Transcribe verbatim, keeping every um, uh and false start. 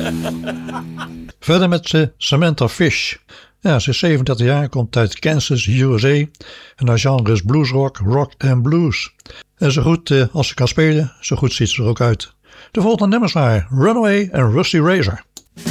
Verder met uh, Samantha Fish. Ja, ze is zevenendertig jaar, komt uit Kansas, U S A. En haar genre is bluesrock, rock en blues. En zo goed uh, als ze kan spelen, zo goed ziet ze er ook uit. De volgende nummers waren Runaway en Rusty Razor.